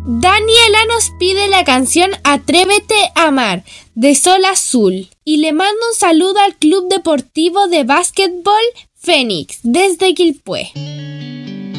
Daniela nos pide la canción Atrévete a amar de Sol Azul y le manda un saludo al Club Deportivo de Básquetbol Fénix desde Quilpué.